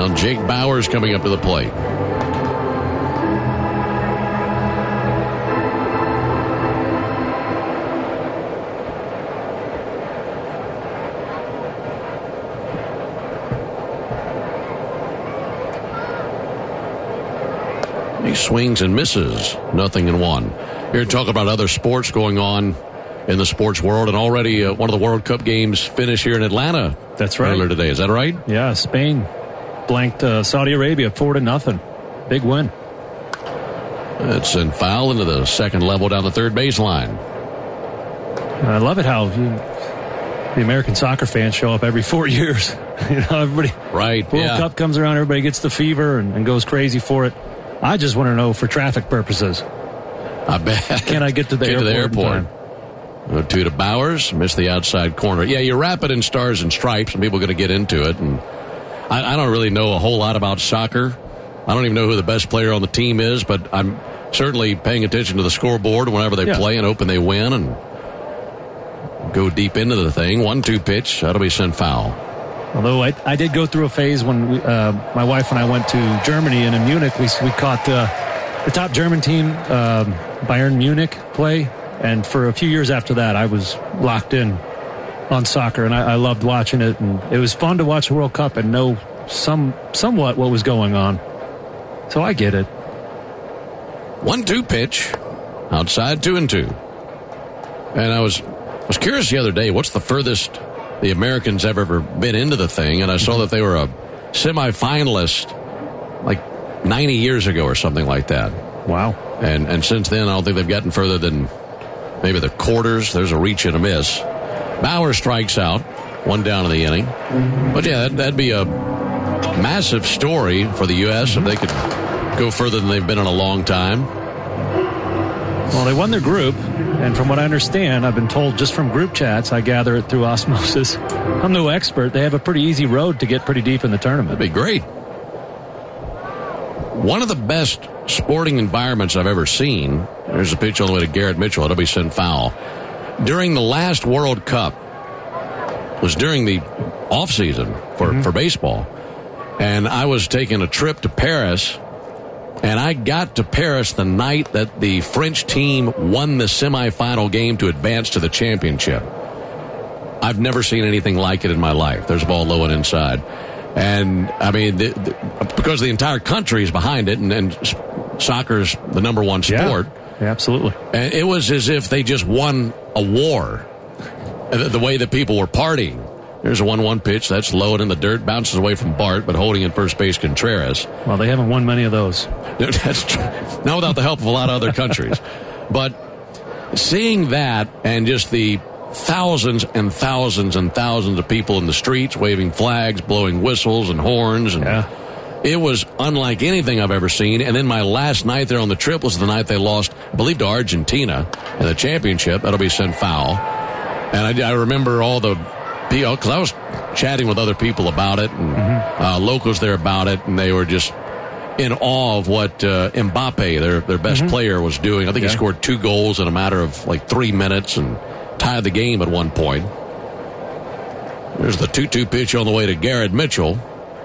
Now Jake Bauers coming up to the plate. He swings and misses. 0-1. Here to talk about other sports going on in the sports world, and already one of the World Cup games finished here in Atlanta. That's right. Earlier today. Is that right? Yeah, Spain blanked Saudi Arabia 4-0. Big win. It's in foul into the second level down the third baseline. I love it how the American soccer fans show up every 4 years. Everybody. Right. World Cup comes around, everybody gets the fever and goes crazy for it. I just want to know for traffic purposes. I bet. Can I get to the airport? 2 to Bauers, missed the outside corner. Yeah, you wrap it in stars and stripes, and people are going to get into it. And I don't really know a whole lot about soccer. I don't even know who the best player on the team is, but I'm certainly paying attention to the scoreboard whenever they play and hoping they win and go deep into the thing. 1-2 pitch. That'll be sent foul. Although I did go through a phase when my wife and I went to Germany, and in Munich we caught the top German team, Bayern Munich, play. And for a few years after that, I was locked in on soccer, and I loved watching it. And it was fun to watch the World Cup and know somewhat what was going on. So I get it. 1-2 pitch. Outside 2-2. And I was curious the other day, what's the furthest the Americans have ever been into the thing? And I saw that they were a semifinalist like 90 years ago or something like that. Wow. And since then, I don't think they've gotten further than maybe the quarters. There's a reach and a miss. Bauer strikes out. 1 down in the inning. But yeah, that'd be a massive story for the U.S. if they could go further than they've been in a long time. Well, they won their group, and from what I understand, I've been told just from group chats, I gather it through osmosis. I'm no expert. They have a pretty easy road to get pretty deep in the tournament. That'd be great. One of the best sporting environments I've ever seen. There's a pitch all the way to Garrett Mitchell. It'll be sent foul. During the last World Cup, was during the offseason for baseball, and I was taking a trip to Paris, and I got to Paris the night that the French team won the semifinal game to advance to the championship. I've never seen anything like it in my life. There's a ball low and inside. And, I mean, because the entire country is behind it, and soccer's the number one sport. Yeah, absolutely. And it was as if they just won a war, the way that people were partying. There's a 1-1 pitch. That's low and in the dirt. Bounces away from Bart, but holding at first base Contreras. Well, they haven't won many of those. That's true. Not without the help of a lot of other countries. But seeing that and just the thousands and thousands and thousands of people in the streets waving flags, blowing whistles and horns, and it was unlike anything I've ever seen. And then my last night there on the trip was the night they lost, I believe, to Argentina in the championship. That'll be sent foul. And I remember all the people, because I was chatting with other people about it, and locals there about it, and they were just in awe of what Mbappe, their best player, was doing. I think he scored 2 goals in a matter of like 3 minutes and tied the game at one point. There's the 2-2 pitch on the way to Garrett Mitchell.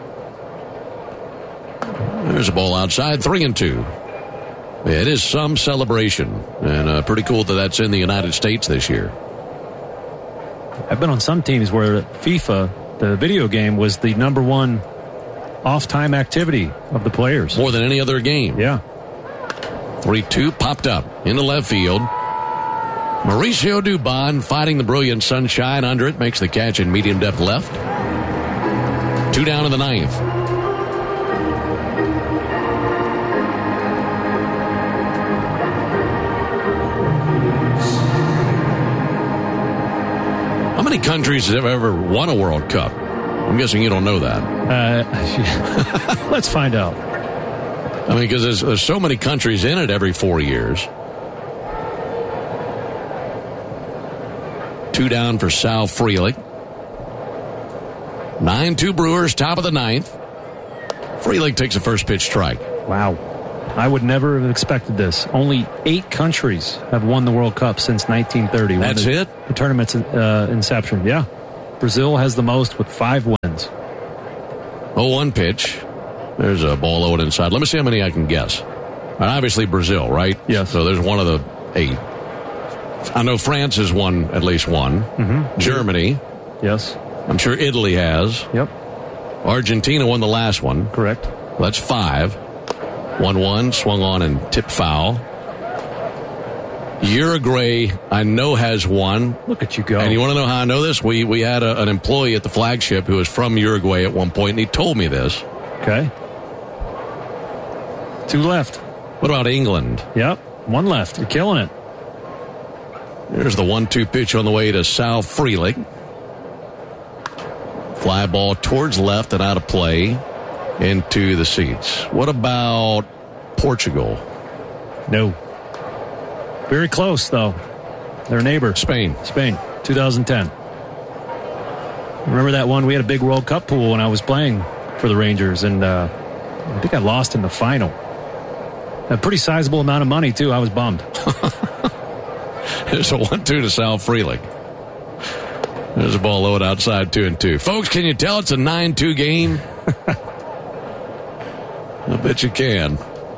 There's a ball outside, 3-2. Yeah, it is some celebration, and pretty cool that that's in the United States this year. I've been on some teams where FIFA, the video game, was the number one off-time activity of the players. More than any other game. Yeah. 3-2 popped up into left field. Mauricio Dubon fighting the brilliant sunshine under it, makes the catch in medium depth left. 2 down in the 9th. How many countries have ever won a World Cup? I'm guessing you don't know that. Let's find out. I mean, because there's so many countries in it every 4 years. 2 down for Sal Frelick. 9-2 Brewers, top of the 9th. Frelick takes a first pitch strike. Wow. I would never have expected this. Only 8 countries have won the World Cup since 1930. That's it? The tournament's inception, yeah. Brazil has the most with 5 wins. 0-1 pitch. There's a ball low and inside. Let me see how many I can guess. And obviously Brazil, right? Yes. So there's one of the 8. I know France has won at least one. Mm-hmm. Germany. Yes. I'm sure Italy has. Yep. Argentina won the last one. Correct. That's 5. 1-1, swung on and tipped foul. Uruguay, I know, has one. Look at you go. And you want to know how I know this? We had an employee at the flagship who was from Uruguay at one point, and he told me this. Okay. 2 left. What about England? Yep. 1 left. You're killing it. There's the 1-2 pitch on the way to Sal Frelick. Fly ball towards left and out of play into the seats. What about Portugal? No. Very close, though. Their neighbor. Spain. 2010. Remember that one? We had a big World Cup pool when I was playing for the Rangers, and I think I lost in the final. A pretty sizable amount of money, too. I was bummed. There's a 1-2 to Sal Frelick. There's a ball low outside 2-2. Folks, can you tell it's a 9-2 game? I bet you can.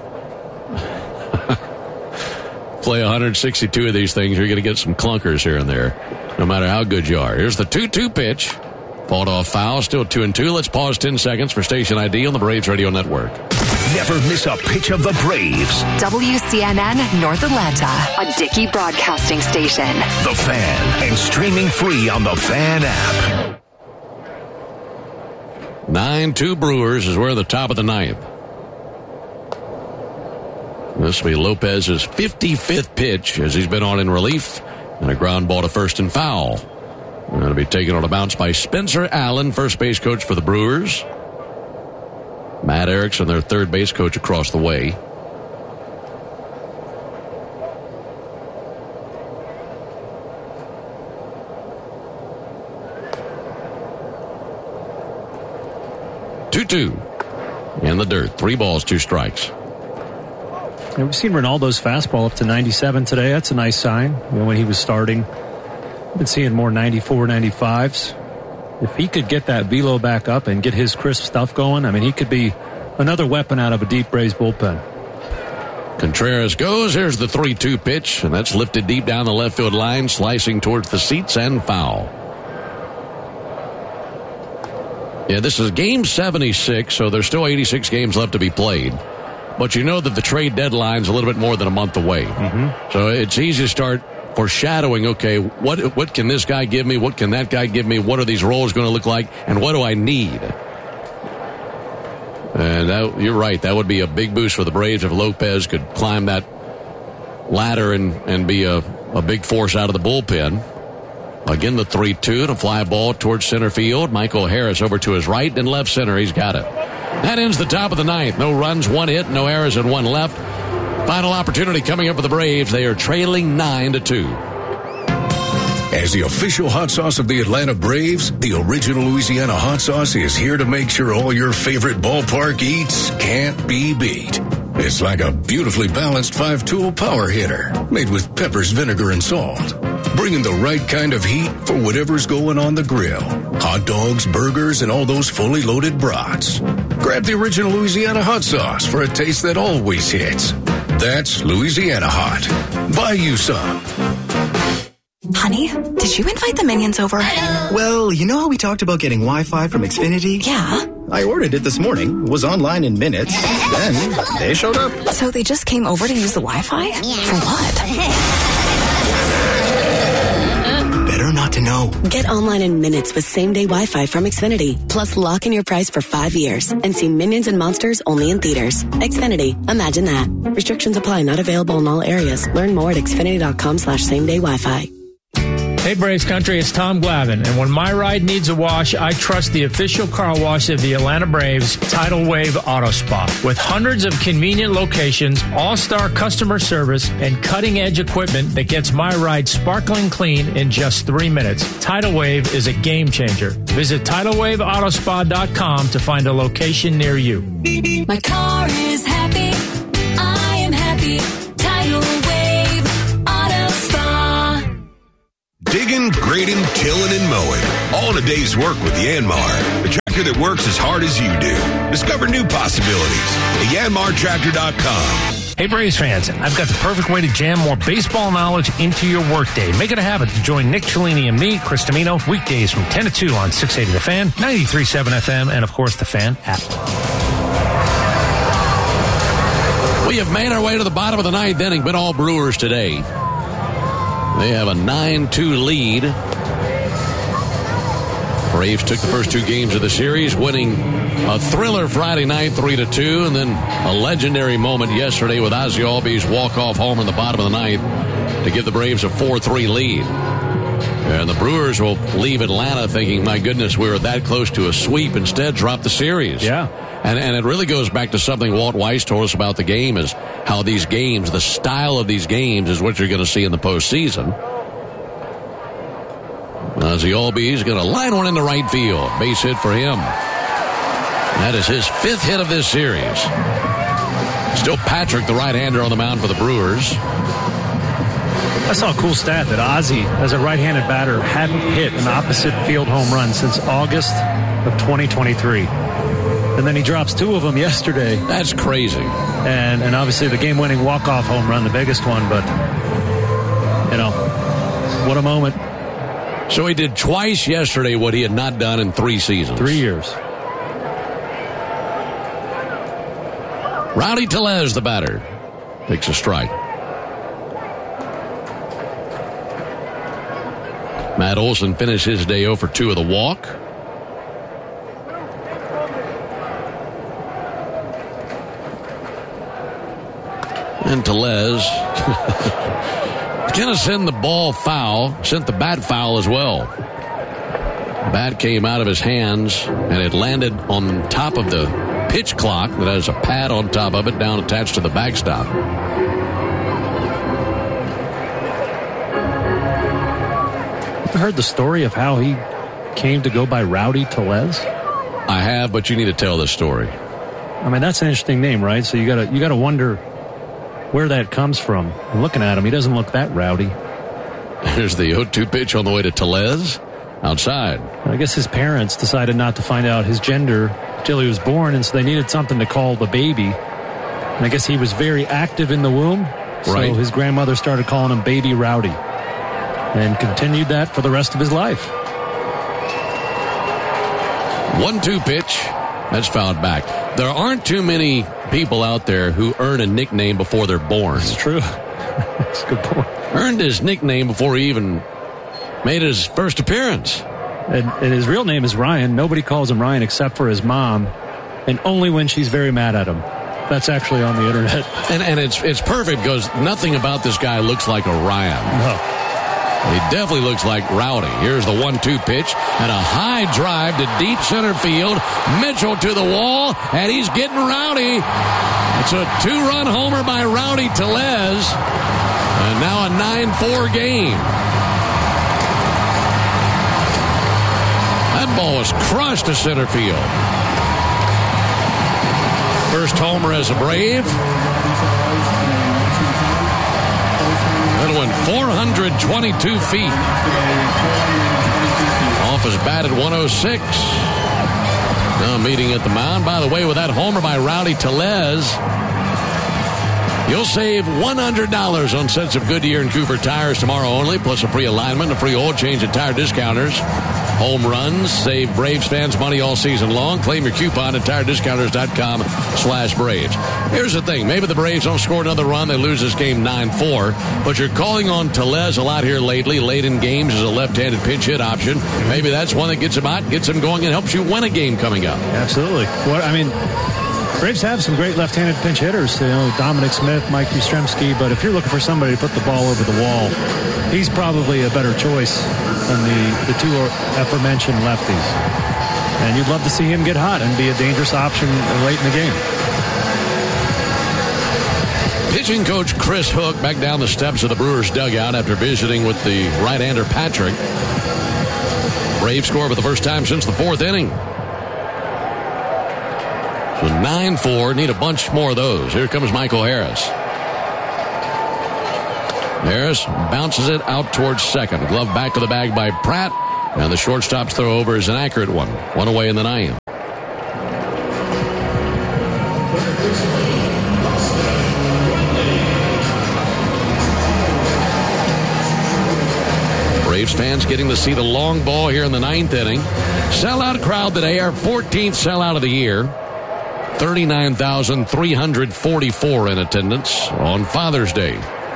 Play 162 of these things, you're going to get some clunkers here and there, no matter how good you are. Here's the 2-2 pitch. Fought off foul, still 2-2. Let's pause 10 seconds for station ID on the Braves Radio Network. Never miss a pitch of the Braves. WCNN North Atlanta, a Dickey broadcasting station. The Fan, and streaming free on the Fan app. 9-2 Brewers as we're at the top of the 9th. This will be Lopez's 55th pitch as he's been on in relief, and a ground ball to first and foul. Going to be taken on a bounce by Spencer Allen, first base coach for the Brewers. Matt Erickson, their third base coach, across the way. Two in the dirt. 3 balls, 2 strikes. Yeah, we've seen Ronaldo's fastball up to 97 today. That's a nice sign. When he was starting, I've been seeing more 94, 95s. If he could get that velo back up and get his crisp stuff going, I mean, he could be another weapon out of a deep Braves bullpen. Contreras goes. Here's the 3-2 pitch, and that's lifted deep down the left field line, slicing towards the seats and foul. Yeah, this is game 76, so there's still 86 games left to be played. But you know that the trade deadline's a little bit more than a month away. Mm-hmm. So it's easy to start foreshadowing, okay, what can this guy give me? What can that guy give me? What are these roles going to look like? And what do I need? And you're right. That would be a big boost for the Braves if Lopez could climb that ladder and be a big force out of the bullpen. Again, the 3-2 to fly ball towards center field. Michael Harris over to his right and left center. He's got it. That ends the top of the 9th. No runs, 1 hit, no errors, and 1 left. Final opportunity coming up for the Braves. They are trailing 9-2. As the official hot sauce of the Atlanta Braves, the original Louisiana hot sauce is here to make sure all your favorite ballpark eats can't be beat. It's like a beautifully balanced 5-tool power hitter made with peppers, vinegar, and salt. Bringing the right kind of heat for whatever's going on the grill. Hot dogs, burgers, and all those fully loaded brats. Grab the original Louisiana hot sauce for a taste that always hits. That's Louisiana Hot. Buy you some. Honey, did you invite the minions over? Well, you know how we talked about getting Wi-Fi from Xfinity? Yeah. I ordered it this morning, was online in minutes, then they showed up. So they just came over to use the Wi-Fi? For what? Better not to know. Get online in minutes with same-day Wi-Fi from Xfinity. Plus, lock in your price for 5 years and see Minions and Monsters only in theaters. Xfinity. Imagine that. Restrictions apply. Not available in all areas. Learn more at xfinity.com/same-day Wi-Fi. Hey Braves Country, it's Tom Glavine, and when my ride needs a wash, I trust the official car wash of the Atlanta Braves, Tidal Wave Auto Spa. With hundreds of convenient locations, all-star customer service, and cutting-edge equipment that gets my ride sparkling clean in just 3 minutes, Tidal Wave is a game changer. Visit TidalWaveAutoSpa.com to find a location near you. My car is happy, I am happy, Tidal Wave Auto Spa. Digging, grading, tilling, and mowing. All in a day's work with Yanmar. The tractor that works as hard as you do. Discover new possibilities at yanmartractor.com. Hey, Braves fans, I've got the perfect way to jam more baseball knowledge into your workday. Make it a habit to join Nick Cellini and me, Chris Domino, weekdays from 10 to 2 on 680 The Fan, 93.7 FM, and, of course, the Fan app. We have made our way to the bottom of the ninth inning, but all Brewers today. They have a 9-2 lead. Braves took the first two games of the series, winning a thriller Friday night 3-2, and then a legendary moment yesterday with Ozzie Albies' walk-off homer in the bottom of the ninth to give the Braves a 4-3 lead. And the Brewers will leave Atlanta thinking, my goodness, we were that close to a sweep. Instead, drop the series. Yeah. And it really goes back to something Walt Weiss told us about the game, is how these games, the style of these games, is what you're going to see in the postseason. Ozzie Albies going to line one into right field. Base hit for him. That is his fifth hit of this series. Still Patrick, the right-hander, on the mound for the Brewers. I saw a cool stat that Ozzie, as a right-handed batter, hadn't hit an opposite field home run since August of 2023. And then he drops two of them yesterday. That's crazy. And obviously the game-winning walk-off home run, the biggest one. But, you know, what a moment. So he did twice yesterday what he had not done in 3 seasons. 3 years. Rowdy Tellez, the batter, takes a strike. Matt Olson finished his day 0 for 2 with a walk. And Tellez going to send the ball foul, sent the bat foul as well. The bat came out of his hands, and it landed on top of the pitch clock that has a pad on top of it, down attached to the backstop. You heard the story of how he came to go by Rowdy Tellez? I have, but you need to tell this story. I mean, that's an interesting name, right? So you gotta wonder where that comes from. I'm looking at him, he doesn't look that rowdy. Here's the 0-2 pitch on the way to Tellez. Outside. I guess his parents decided not to find out his gender till he was born, and so they needed something to call the baby. And I guess he was very active in the womb, so right. His grandmother started calling him Baby Rowdy, and continued that for the rest of his life. 1-2 pitch. That's fouled back. There aren't too many people out there who earn a nickname before they're born. It's true. That's a good point. Earned his nickname before he even made his first appearance. And his real name is Ryan. Nobody calls him Ryan except for his mom, and only when she's very mad at him. That's actually on the internet. And it's perfect because nothing about this guy looks like a Ryan. No. He definitely looks like Rowdy. Here's the 1-2 pitch and a high drive to deep center field. Mitchell to the wall, and he's getting rowdy. It's a 2-run homer by Rowdy Tellez, and now a 9-4 game. That ball was crushed to center field. First homer as a Brave. That went 422 feet. Off his bat at 106. Now meeting at the mound. By the way, with that homer by Rowdy Tellez, you'll save $100 on sets of Goodyear and Cooper tires tomorrow only, plus a free alignment, a free oil change at Tire Discounters. Home runs save Braves fans money all season long. Claim your coupon at TireDiscounters.com/Braves. Here's the thing. Maybe the Braves don't score another run. They lose this game 9-4. But you're calling on Tellez a lot here lately. Late in games as a left-handed pinch hit option. Maybe that's one that gets him out, gets him going, and helps you win a game coming up. Absolutely. Well, I mean, Braves have some great left-handed pinch hitters. You know, Dominic Smith, Mike Yastrzemski. But if you're looking for somebody to put the ball over the wall, he's probably a better choice than the two aforementioned lefties. And you'd love to see him get hot and be a dangerous option late in the game. Pitching coach Chris Hook back down the steps of the Brewers dugout after visiting with the right-hander Patrick. Braves score for the first time since the 4th inning. So 9-4, need a bunch more of those. Here comes Michael Harris. Harris bounces it out towards second. Glove back to the bag by Pratt. And the shortstop's throw over is an accurate one. One away in the ninth. Braves fans getting to see the long ball here in the ninth inning. Sellout crowd today, our 14th sellout of the year. 39,344 in attendance on Father's Day.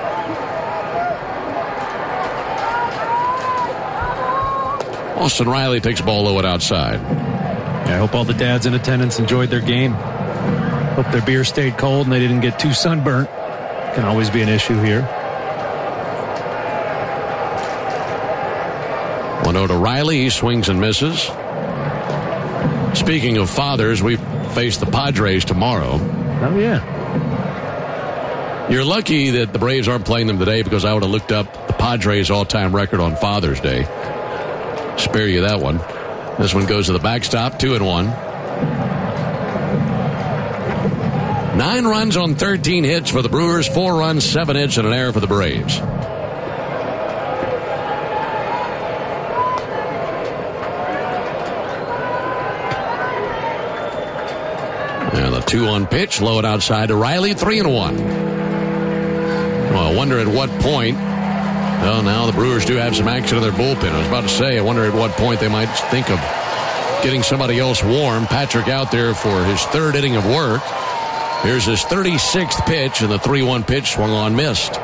Austin Riley takes ball low and outside. I hope all the dads in attendance enjoyed their game. Hope their beer stayed cold and they didn't get too sunburnt. Can always be an issue here. 1-0 to Riley. He swings and misses. Speaking of fathers, we face the Padres tomorrow. Oh, yeah. You're lucky that the Braves aren't playing them today, because I would have looked up the Padres' all-time record on Father's Day. Spare you that one. This one goes to the backstop, 2-1. 9 runs on 13 hits for the Brewers, 4 runs, 7 hits, and an error for the Braves. And the 2-1 pitch, low and outside to Riley, 3-1. Well, I wonder at what point. Well, now the Brewers do have some action in their bullpen. I was about to say, I wonder at what point they might think of getting somebody else warm. Patrick out there for his 3rd inning of work. Here's his 36th pitch, and the 3-1 pitch swung on, missed.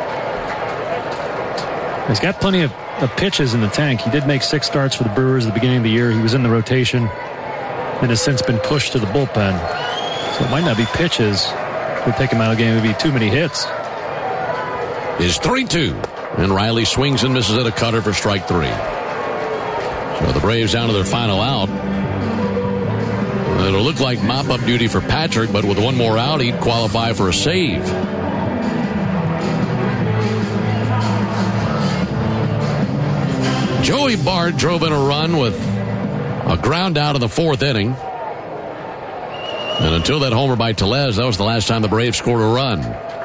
He's got plenty of pitches in the tank. He did make 6 starts for the Brewers at the beginning of the year. He was in the rotation and has since been pushed to the bullpen. So it might not be pitches. If we take him out of the game, it would be too many hits. Is 3-2. And Riley swings and misses at a cutter for strike 3. So the Braves down to their final out. It'll look like mop-up duty for Patrick, but with one more out, he'd qualify for a save. Joey Bart drove in a run with a ground out in the 4th inning. And until that homer by Tellez, that was the last time the Braves scored a run.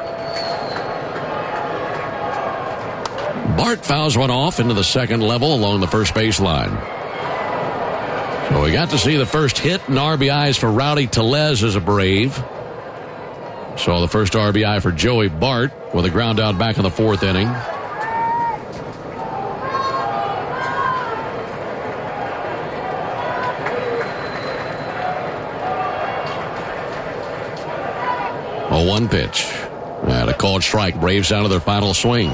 Bart fouls one off into the second level along the first base line. So we got to see the first hit and RBIs for Rowdy Tellez as a Brave. Saw the first RBI for Joey Bart with a ground out back in the 4th inning. A 1 pitch. And a called strike. Braves down to their final swing.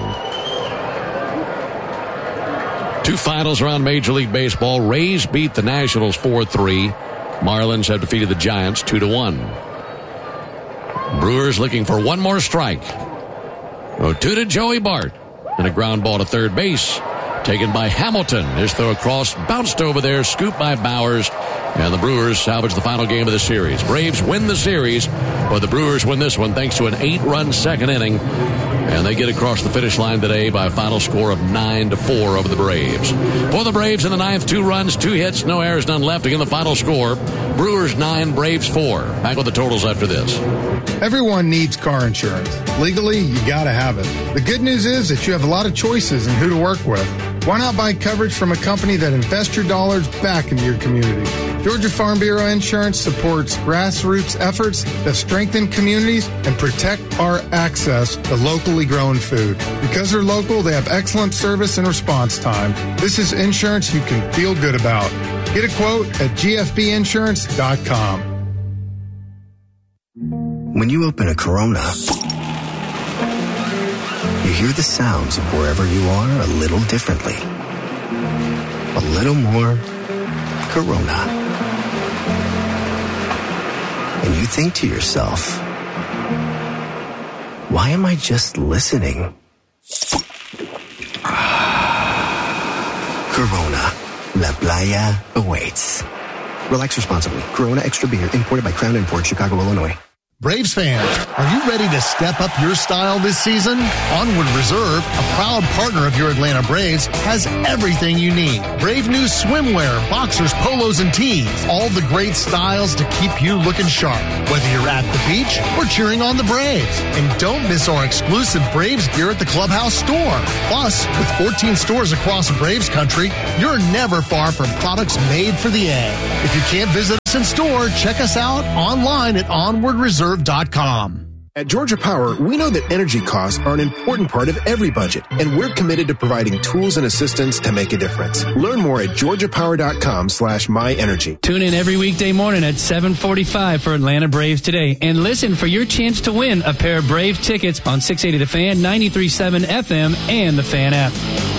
2 finals around Major League Baseball. Rays beat the Nationals 4-3. Marlins have defeated the Giants 2-1. Brewers looking for one more strike. 0-2 to Joey Bart. And a ground ball to third base. Taken by Hamilton. His throw across, bounced over there, scooped by Bowers. And the Brewers salvage the final game of the series. Braves win the series, but the Brewers win this one thanks to an 8-run 2nd inning. And they get across the finish line today by a final score of 9-4 over the Braves. For the Braves in the 9th, 2 runs, 2 hits, no errors, none left. Again, the final score, Brewers 9, Braves 4. Back with the totals after this. Everyone needs car insurance. Legally, you gotta have it. The good news is that you have a lot of choices in who to work with. Why not buy coverage from a company that invests your dollars back into your community? Georgia Farm Bureau Insurance supports grassroots efforts that strengthen communities and protect our access to locally grown food. Because they're local, they have excellent service and response time. This is insurance you can feel good about. Get a quote at gfbinsurance.com. When you open a Corona, you hear the sounds of wherever you are a little differently. A little more Corona. And you think to yourself, why am I just listening? Corona. La Playa awaits. Relax responsibly. Corona Extra Beer, imported by Crown Imports, Chicago, Illinois. Braves fans, are you ready to step up your style this season? Onward Reserve, a proud partner of your Atlanta Braves, has everything you need. Brave new swimwear, boxers, polos, and tees. All the great styles to keep you looking sharp, whether you're at the beach or cheering on the Braves. And don't miss our exclusive Braves gear at the Clubhouse store. Plus, with 14 stores across Braves country, you're never far from products made for the A. If you can't visit us in store, check us out online at onwardreserve.com. At Georgia Power, we know that energy costs are an important part of every budget, and we're committed to providing tools and assistance to make a difference. Learn more at georgiapower.com/myenergy. Tune in every weekday morning at 7:45 for Atlanta Braves Today, and listen for your chance to win a pair of Brave tickets on 680 The Fan, 93.7 FM, and the Fan app.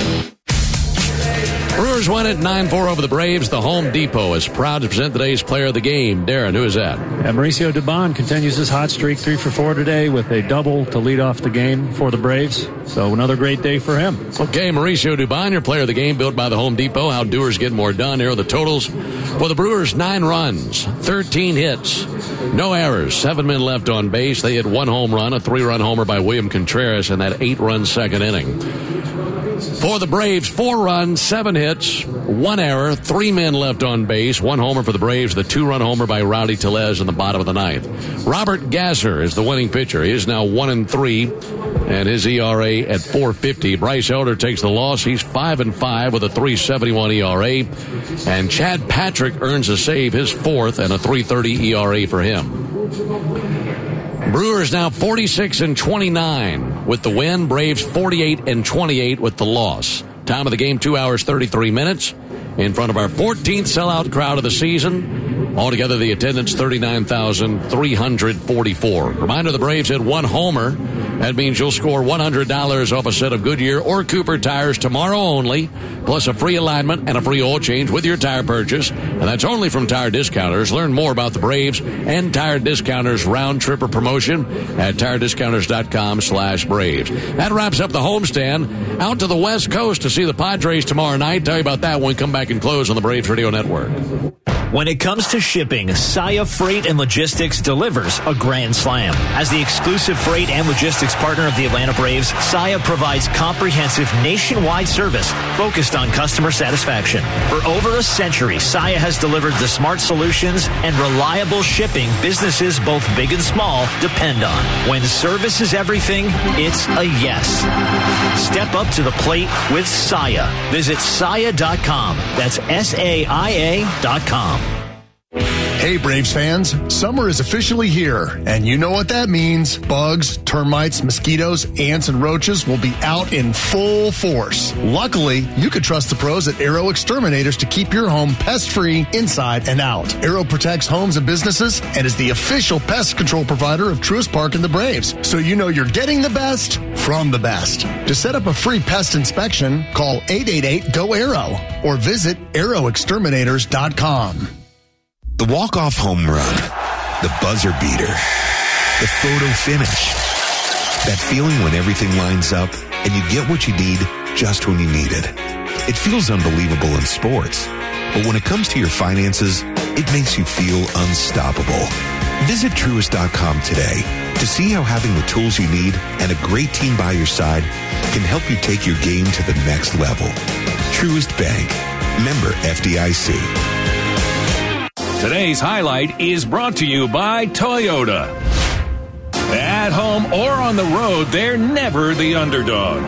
Brewers win it 9-4 over the Braves. The Home Depot is proud to present today's player of the game. Darren, who is that? Mauricio Dubon continues his hot streak, 3 for 4 today with a double to lead off the game for the Braves. So another great day for him. Okay, Mauricio Dubon, your player of the game, built by the Home Depot. How doers get more done. Here are the totals for the Brewers: 9 runs, 13 hits, no errors, 7 men left on base. They hit 1 home run, a 3-run homer by William Contreras in that 8-run second inning. For the Braves, 4 runs, 7 hits, 1 error, 3 men left on base, 1 homer for the Braves, the 2-run homer by Rowdy Tellez in the bottom of the 9th. Robert Gasser is the winning pitcher. He is now 1-3, and his ERA at 4.50. Bryce Elder takes the loss. He's 5-5 with a 3.71 ERA, and Chad Patrick earns a save, his 4th, and a 3.30 ERA for him. Brewers now 46-29 with the win. Braves 48-28 with the loss. Time of the game, 2 hours, 33 minutes. In front of our 14th sellout crowd of the season. Altogether, the attendance, 39,344. Reminder, the Braves had 1 homer. That means you'll score $100 off a set of Goodyear or Cooper tires tomorrow only, plus a free alignment and a free oil change with your tire purchase. And that's only from Tire Discounters. Learn more about the Braves and Tire Discounters round-tripper promotion at tirediscounters.com/Braves. That wraps up the homestand. Out to the West Coast to see the Padres tomorrow night. Tell you about that when we come back and close on the Braves Radio Network. When it comes to shipping, Saia Freight and Logistics delivers a grand slam. As the exclusive freight and logistics partner of the Atlanta Braves, Saia provides comprehensive nationwide service focused on customer satisfaction. For over a century, Saia has delivered the smart solutions and reliable shipping businesses both big and small depend on. When service is everything, it's a yes. Step up to the plate with Saia. Visit Saia.com. That's SAIA.com. Hey, Braves fans, summer is officially here, and you know what that means. Bugs, termites, mosquitoes, ants, and roaches will be out in full force. Luckily, you can trust the pros at Arrow Exterminators to keep your home pest-free inside and out. Arrow protects homes and businesses and is the official pest control provider of Truist Park and the Braves, so you know you're getting the best from the best. To set up a free pest inspection, call 888-GO-ARROW or visit arrowexterminators.com. The walk-off home run, the buzzer beater, the photo finish. That feeling when everything lines up and you get what you need just when you need it. It feels unbelievable in sports, but when it comes to your finances, it makes you feel unstoppable. Visit Truist.com today to see how having the tools you need and a great team by your side can help you take your game to the next level. Truist Bank. Member FDIC. Today's highlight is brought to you by Toyota. At home or on the road, they're never the underdog.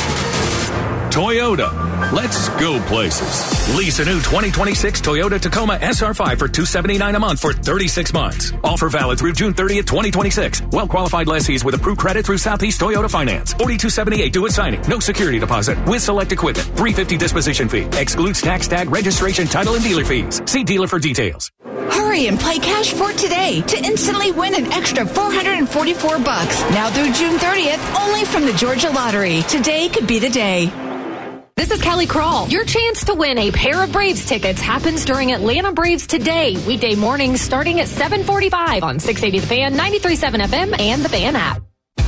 Toyota. Let's go places. Lease a new 2026 Toyota Tacoma SR5 for $279 a month for 36 months. Offer valid through June 30th, 2026. Well-qualified lessees with approved credit through Southeast Toyota Finance. $42.78 due at signing. No security deposit. With select equipment. $350 disposition fee. Excludes tax, tag, registration, title, and dealer fees. See dealer for details. Hurry and play Cash for today to instantly win an extra $444. Now through June 30th, only from the Georgia Lottery. Today could be the day. This is Kelly Crawl. Your chance to win a pair of Braves tickets happens during Atlanta Braves Today, weekday mornings starting at 7:45 on 680 The Fan, 93.7 FM, and the Fan app.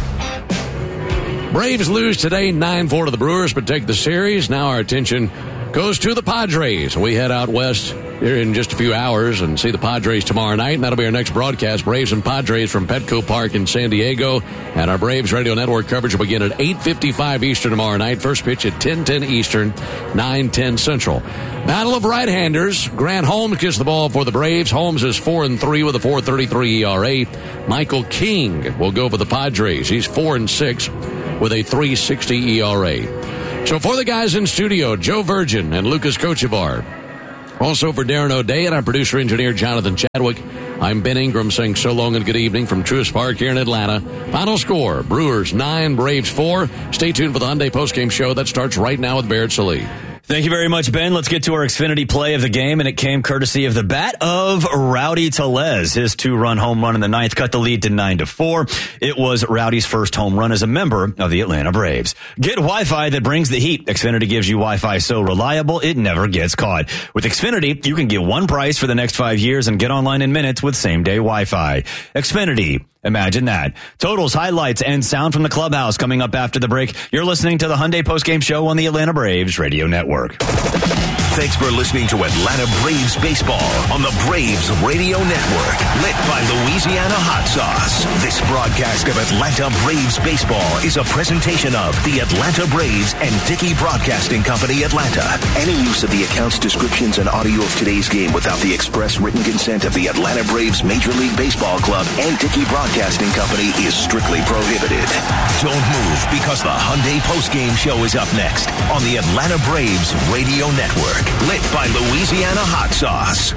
Braves lose today 9-4 to the Brewers, but take the series. Now our attention goes to the Padres. We head out west here in just a few hours and see the Padres tomorrow night. And that'll be our next broadcast, Braves and Padres from Petco Park in San Diego. And our Braves Radio Network coverage will begin at 8:55 Eastern tomorrow night. First pitch at 10:10 Eastern, 9:10 Central. Battle of right-handers. Grant Holmes gets the ball for the Braves. Holmes is 4-3 with a 4.33 ERA. Michael King will go for the Padres. He's 4-6 with a 3.60 ERA. So for the guys in studio, Joe Virgin and Lucas Kochevar. Also for Darren O'Day and our producer-engineer, Jonathan Chadwick, I'm Ben Ingram saying so long and good evening from Truist Park here in Atlanta. Final score, Brewers 9, Braves 4. Stay tuned for the Hyundai postgame show that starts right now with Barrett Sallee. Thank you very much, Ben. Let's get to our Xfinity play of the game, and it came courtesy of the bat of Rowdy Tellez. His 2-run home run in the ninth cut the lead to 9-4. It was Rowdy's first home run as a member of the Atlanta Braves. Get Wi-Fi that brings the heat. Xfinity gives you Wi-Fi so reliable it never gets caught. With Xfinity, you can get one price for the next 5 years and get online in minutes with same-day Wi-Fi. Xfinity. Imagine that. Totals, highlights, and sound from the clubhouse coming up after the break. You're listening to the Hyundai postgame show on the Atlanta Braves Radio Network. Thanks for listening to Atlanta Braves Baseball on the Braves Radio Network, lit by Louisiana Hot Sauce. This broadcast of Atlanta Braves Baseball is a presentation of the Atlanta Braves and Dickey Broadcasting Company, Atlanta. Any use of the accounts, descriptions, and audio of today's game without the express written consent of the Atlanta Braves Major League Baseball Club and Dickey Broadcasting Company is strictly prohibited. Don't move, because the Hyundai postgame show is up next on the Atlanta Braves Radio Network, lit by Louisiana Hot Sauce.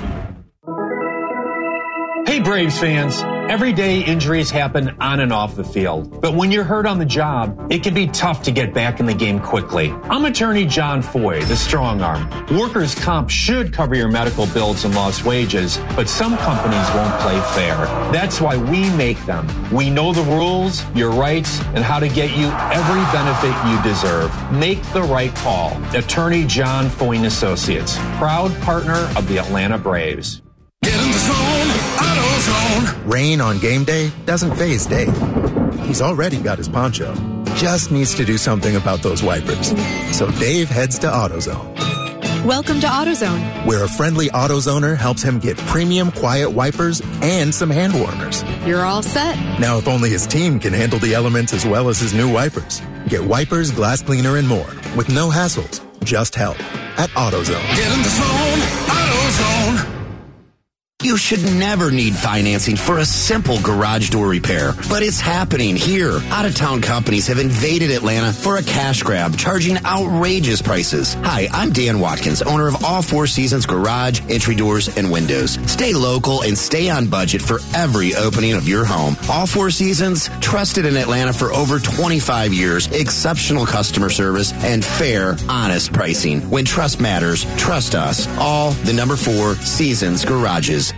Hey Braves fans, everyday injuries happen on and off the field. But when you're hurt on the job, it can be tough to get back in the game quickly. I'm attorney John Foy, the strong arm. Workers' comp should cover your medical bills and lost wages, but some companies won't play fair. That's why we make them. We know the rules, your rights, and how to get you every benefit you deserve. Make the right call. Attorney John Foy and Associates, proud partner of the Atlanta Braves. Get in the zone, AutoZone. Rain on game day doesn't faze Dave. He's already got his poncho. Just needs to do something about those wipers. So Dave heads to AutoZone. Welcome to AutoZone, where a friendly AutoZoner helps him get premium quiet wipers and some hand warmers. You're all set. Now, if only his team can handle the elements as well as his new wipers. Get wipers, glass cleaner, and more with no hassles, just help at AutoZone. Get in the zone, AutoZone. You should never need financing for a simple garage door repair, but it's happening here. Out-of-town companies have invaded Atlanta for a cash grab, charging outrageous prices. Hi, I'm Dan Watkins, owner of All Four Seasons Garage, Entry Doors, and Windows. Stay local and stay on budget for every opening of your home. All Four Seasons, trusted in Atlanta for over 25 years, exceptional customer service, and fair, honest pricing. When trust matters, trust us. All the number 4 Seasons Garages.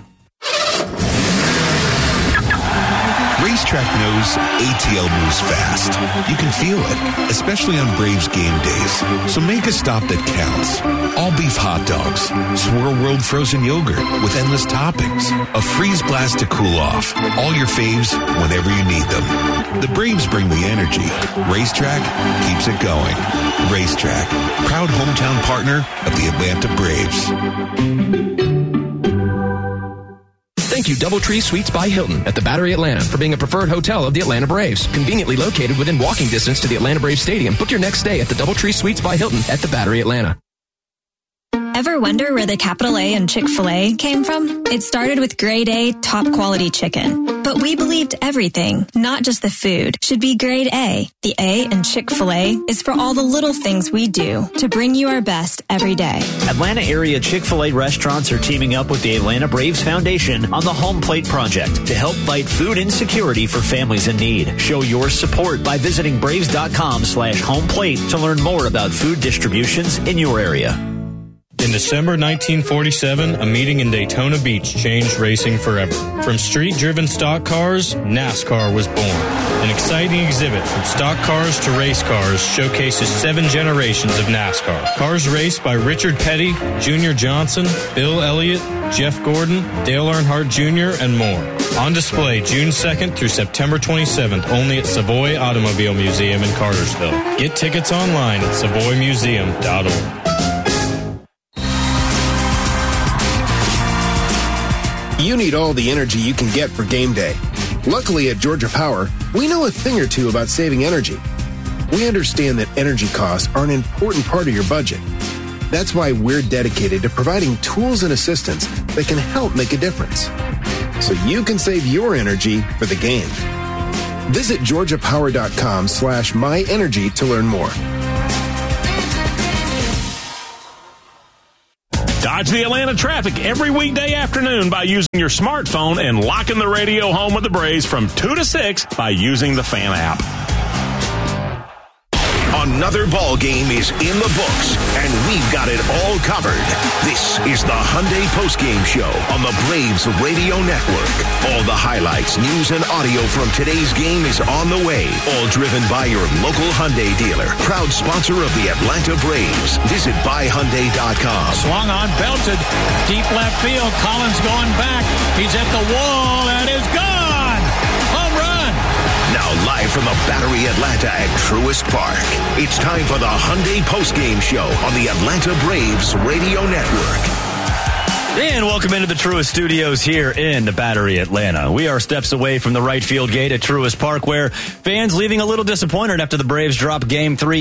Racetrack knows ATL moves fast. You can feel it, especially on Braves game days. So make a stop that counts. All beef hot dogs, Swirl World frozen yogurt with endless toppings, a freeze blast to cool off. All your faves whenever you need them. The Braves bring the energy. Racetrack keeps it going. Racetrack, proud hometown partner of the Atlanta Braves. Thank you, Doubletree Suites by Hilton at the Battery Atlanta, for being a preferred hotel of the Atlanta Braves. Conveniently located within walking distance to the Atlanta Braves Stadium. Book your next stay at the Doubletree Suites by Hilton at the Battery Atlanta. Ever wonder where the capital A in Chick-fil-A came from? It started with grade A, top quality chicken. But we believed everything, not just the food, should be grade A. The A in Chick-fil-A is for all the little things we do to bring you our best every day. Atlanta area Chick-fil-A restaurants are teaming up with the Atlanta Braves Foundation on the Home Plate Project to help fight food insecurity for families in need. Show your support by visiting braves.com/homeplate to learn more about food distributions in your area. In December 1947, a meeting in Daytona Beach changed racing forever. From street-driven stock cars, NASCAR was born. An exciting exhibit from stock cars to race cars showcases 7 generations of NASCAR. Cars raced by Richard Petty, Junior Johnson, Bill Elliott, Jeff Gordon, Dale Earnhardt Jr., and more. On display June 2nd through September 27th only at Savoy Automobile Museum in Cartersville. Get tickets online at savoymuseum.org. You need all the energy you can get for game day. Luckily at Georgia Power, we know a thing or two about saving energy. We understand that energy costs are an important part of your budget. That's why we're dedicated to providing tools and assistance that can help make a difference, so you can save your energy for the game. Visit georgiapower.com/myenergy to learn more. Dodge the Atlanta traffic every weekday afternoon by using your smartphone and locking the radio home of the Braves from 2 to 6 by using the Fan app. Another ball game is in the books, and we've got it all covered. This is the Hyundai Postgame Show on the Braves Radio Network. All the highlights, news, and audio from today's game is on the way. All driven by your local Hyundai dealer. Proud sponsor of the Atlanta Braves. Visit buyhyundai.com. Swung on, belted, deep left field. Collins going back. He's at the wall, and is gone. Home run. Now live from the Battery Atlanta at Truist Park. It's time for the Hyundai Postgame Show on the Atlanta Braves Radio Network. And welcome into the Truist Studios here in the Battery Atlanta. We are steps away from the right field gate at Truist Park, where fans leaving a little disappointed after the Braves drop Game 3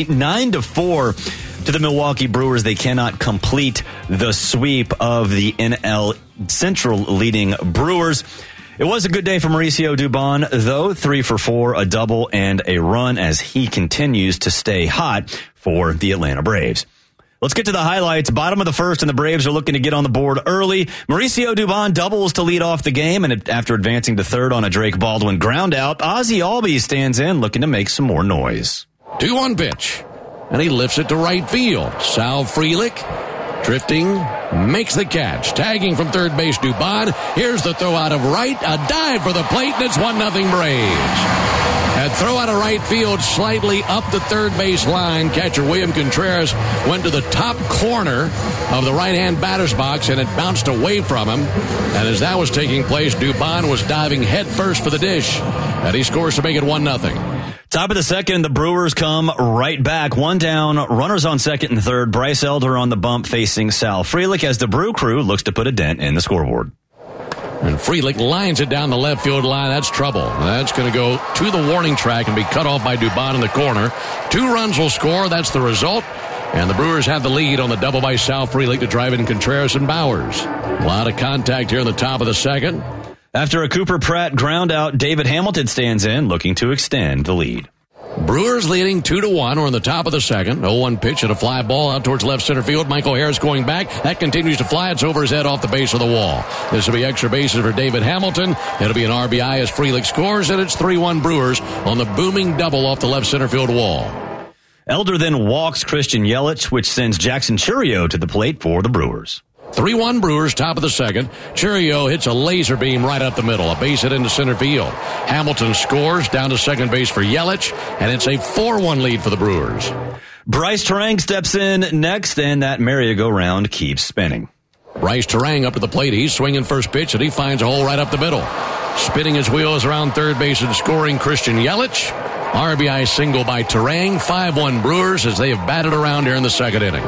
9-4 to the Milwaukee Brewers. They cannot complete the sweep of the NL Central leading Brewers. It was a good day for Mauricio Dubon, though. 3 for 4, a double and a run as he continues to stay hot for the Atlanta Braves. Let's get to the highlights. Bottom of the first, and the Braves are looking to get on the board early. Mauricio Dubon doubles to lead off the game, and after advancing to third on a Drake Baldwin ground out, Ozzie Albies stands in looking to make some more noise. 2-1 pitch, and he lifts it to right field. Sal Frelick drifting, makes the catch. Tagging from third base, Dubon. Here's the throw out of right. A dive for the plate, and it's 1-0 Braves. That throw out of right field slightly up the third base line. Catcher William Contreras went to the top corner of the right-hand batter's box, and it bounced away from him. And as that was taking place, Dubon was diving headfirst for the dish. And he scores to make it 1-0. Top of the second, the Brewers come right back. One down, runners on second and third. Bryce Elder on the bump facing Sal Frelick as the Brew Crew looks to put a dent in the scoreboard. And Frelick lines it down the left field line. That's trouble. That's going to go to the warning track and be cut off by Dubon in the corner. 2 runs will score. That's the result. And the Brewers have the lead on the double by Sal Frelick to drive in Contreras and Bowers. A lot of contact here in the top of the second. After a Cooper Pratt ground out, David Hamilton stands in, looking to extend the lead. Brewers leading 2-1. We're in the top of the second. 0-1 pitch and a fly ball out towards left center field. Michael Harris going back. That continues to fly. It's over his head off the base of the wall. This will be extra bases for David Hamilton. It'll be an RBI as Frelick scores, and it's 3-1 Brewers on the booming double off the left center field wall. Elder then walks Christian Yelich, which sends Jackson Chourio to the plate for the Brewers. 3-1 Brewers, top of the second. Chourio hits a laser beam right up the middle. A base hit into center field. Hamilton scores down to second base for Yelich, and it's a 4-1 lead for the Brewers. Bryce Terang steps in next, and that merry-go-round keeps spinning. Bryce Terang up to the plate. He's swinging first pitch, and he finds a hole right up the middle. Spinning his wheels around third base and scoring Christian Yelich. RBI single by Terang. 5-1 Brewers as they have batted around here in the second inning.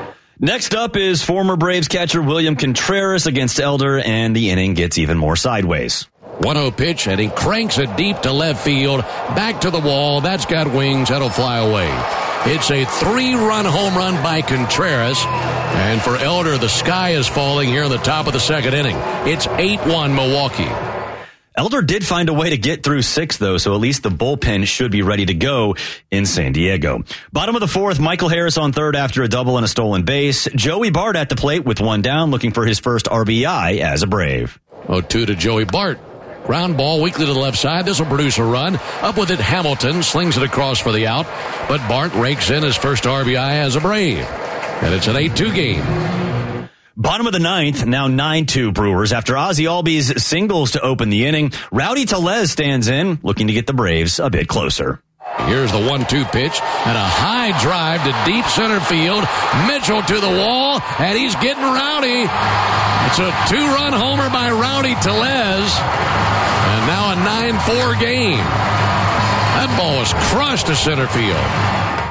Next up is former Braves catcher William Contreras against Elder, and the inning gets even more sideways. 1-0 pitch, and he cranks it deep to left field, back to the wall. That's got wings. That'll fly away. It's a 3-run home run by Contreras, and for Elder, the sky is falling here in the top of the second inning. It's 8-1 Milwaukee. Elder did find a way to get through 6, though, so at least the bullpen should be ready to go in San Diego. Bottom of the fourth, Michael Harris on third after a double and a stolen base. Joey Bart at the plate with 1 down, looking for his first RBI as a Brave. 0-2 to Joey Bart. Ground ball weakly to the left side. This will produce a run. Up with it, Hamilton slings it across for the out, but Bart rakes in his first RBI as a Brave. And it's an 8-2 game. Bottom of the ninth, now 9-2 Brewers. After Ozzie Albies singles to open the inning, Rowdy Tellez stands in, looking to get the Braves a bit closer. Here's the 1-2 pitch, and a high drive to deep center field. Mitchell to the wall, and he's getting rowdy. It's a 2-run homer by Rowdy Tellez, and now a 9-4 game. That ball was crushed to center field.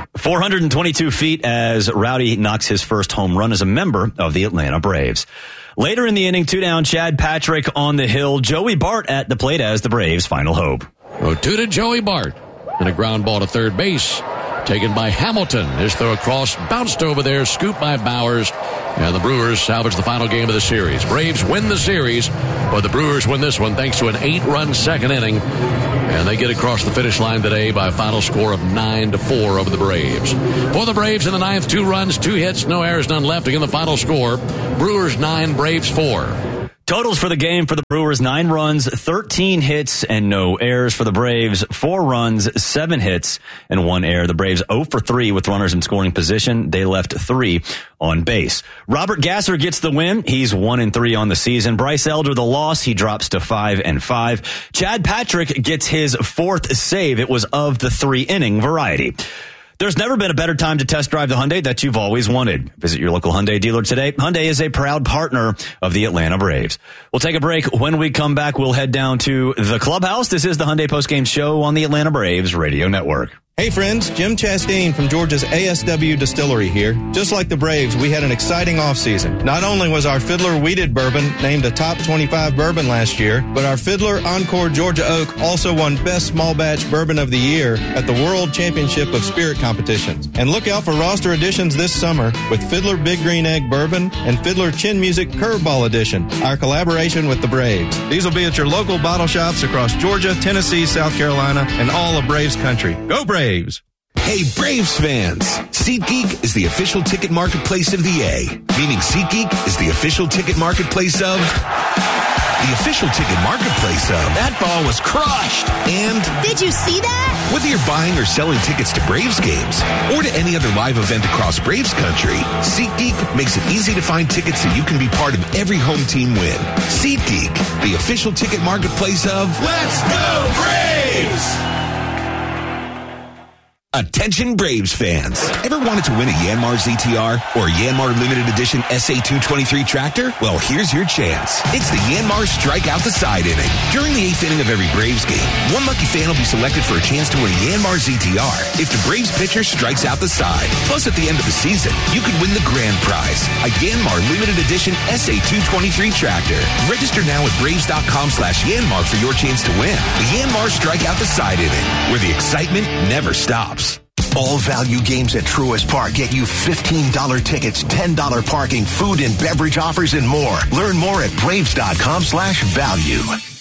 422 feet as Rowdy knocks his first home run as a member of the Atlanta Braves. Later in the inning, 2 down, Chad Patrick on the hill. Joey Bart at the plate as the Braves' final hope. 0-2 to Joey Bart. And a ground ball to third base. Taken by Hamilton. His throw across, bounced over there, scooped by Bowers. And the Brewers salvage the final game of the series. Braves win the series, but the Brewers win this one thanks to an 8-run second inning. And they get across the finish line today by a final score of 9-4 over the Braves. For the Braves in the ninth, 2 runs, 2 hits, no errors, none left. Again, the final score, Brewers 9, Braves 4. Totals for the game for the Brewers, 9 runs, 13 hits, and no errors. For the Braves, 4 runs, 7 hits, and 1 error. The Braves 0 for 3 with runners in scoring position. They left 3 on base. Robert Gasser gets the win. He's 1-3 on the season. Bryce Elder, the loss. He drops to 5-5. Chad Patrick gets his 4th save. It was of the 3-inning variety. There's never been a better time to test drive the Hyundai that you've always wanted. Visit your local Hyundai dealer today. Hyundai is a proud partner of the Atlanta Braves. We'll take a break. When we come back, we'll head down to the clubhouse. This is the Hyundai Postgame Show on the Atlanta Braves Radio Network. Hey friends, Jim Chastain from Georgia's ASW Distillery here. Just like the Braves, we had an exciting offseason. Not only was our Fiddler Wheated Bourbon named a top 25 bourbon last year, but our Fiddler Encore Georgia Oak also won Best Small Batch Bourbon of the Year at the World Championship of Spirit Competitions. And look out for roster additions this summer with Fiddler Big Green Egg Bourbon and Fiddler Chin Music Curveball Edition, our collaboration with the Braves. These will be at your local bottle shops across Georgia, Tennessee, South Carolina, and all of Braves country. Go Braves! Hey, Braves fans! SeatGeek is the official ticket marketplace of the A, meaning SeatGeek is the official ticket marketplace of... the official ticket marketplace of... That ball was crushed! And... Did you see that? Whether you're buying or selling tickets to Braves games or to any other live event across Braves country, SeatGeek makes it easy to find tickets so you can be part of every home team win. SeatGeek, the official ticket marketplace of... Let's go Braves! Attention Braves fans. Ever wanted to win a Yanmar ZTR or a Yanmar Limited Edition SA223 tractor? Well, here's your chance. It's the Yanmar Strike Out the Side inning. During the 8th inning of every Braves game, one lucky fan will be selected for a chance to win a Yanmar ZTR if the Braves pitcher strikes out the side. Plus, at the end of the season, you could win the grand prize, a Yanmar Limited Edition SA223 tractor. Register now at Braves.com/Yanmar for your chance to win. The Yanmar Strike Out the Side inning, where the excitement never stops. All value games at Truist Park get you $15 tickets, $10 parking, food and beverage offers, and more. Learn more at Braves.com/value.